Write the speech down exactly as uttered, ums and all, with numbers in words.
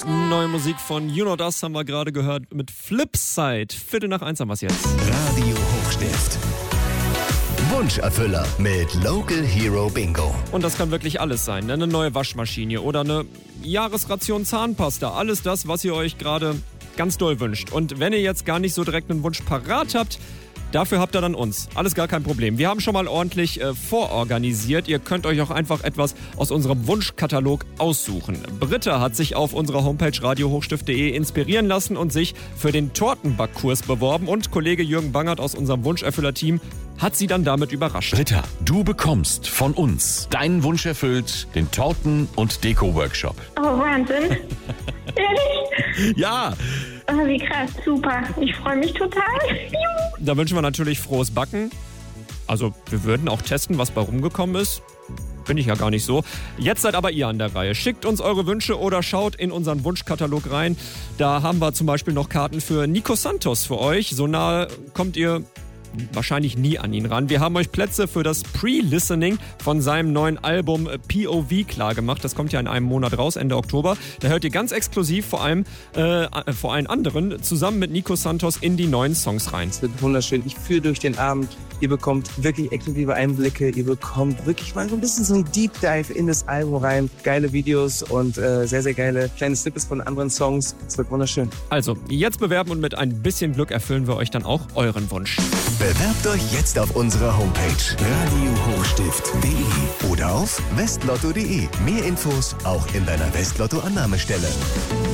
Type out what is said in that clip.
Neue Musik von You Know Das haben wir gerade gehört mit Flipside. Viertel nach eins haben wir es jetzt. Radio Hochstift. Wunscherfüller mit Local Hero Bingo. Und das kann wirklich alles sein. Ne? Eine neue Waschmaschine oder eine Jahresration Zahnpasta. Alles das, was ihr euch gerade ganz doll wünscht. Und wenn ihr jetzt gar nicht so direkt einen Wunsch parat habt, dafür habt ihr dann uns. Alles gar kein Problem. Wir haben schon mal ordentlich äh, vororganisiert. Ihr könnt euch auch einfach etwas aus unserem Wunschkatalog aussuchen. Britta hat sich auf unserer Homepage radio hochstift punkt de inspirieren lassen und sich für den Tortenbackkurs beworben. Und Kollege Jürgen Bangert aus unserem Wunscherfüller-Team hat sie dann damit überrascht. Britta, du bekommst von uns deinen Wunsch erfüllt, den Torten- und Deko-Workshop. Oh, Wahnsinn. Ehrlich? Ja! Oh, wie krass, super. Ich freue mich total. Juhu. Da wünschen wir natürlich frohes Backen. Also wir würden auch testen, was bei rumgekommen ist. Bin ich ja gar nicht so. Jetzt seid aber ihr an der Reihe. Schickt uns eure Wünsche oder schaut in unseren Wunschkatalog rein. Da haben wir zum Beispiel noch Karten für Nico Santos für euch. So nahe kommt ihr wahrscheinlich nie an ihn ran. Wir haben euch Plätze für das Pre-Listening von seinem neuen Album P O V klargemacht. Das kommt ja in einem Monat raus, Ende Oktober. Da hört ihr ganz exklusiv vor allem äh, vor allen anderen zusammen mit Nico Santos in die neuen Songs rein. Es wird wunderschön. Ich führe durch den Abend. Ihr bekommt wirklich exklusive Einblicke. Ihr bekommt wirklich mal so ein bisschen so ein Deep Dive in das Album rein. Geile Videos und äh, sehr, sehr geile kleine Snippets von anderen Songs. Es wird wunderschön. Also, jetzt bewerben und mit ein bisschen Glück erfüllen wir euch dann auch euren Wunsch. Bewerbt euch jetzt auf unserer Homepage radio hochstift punkt de oder auf westlotto punkt de. Mehr Infos auch in deiner Westlotto-Annahmestelle.